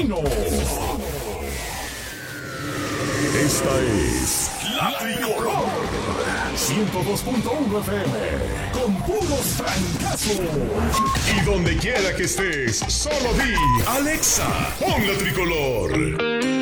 Matutino. Esta es La Tricolor 102.1 FM con puros francazos. Y donde quiera que estés, solo di Alexa, pon La Tricolor.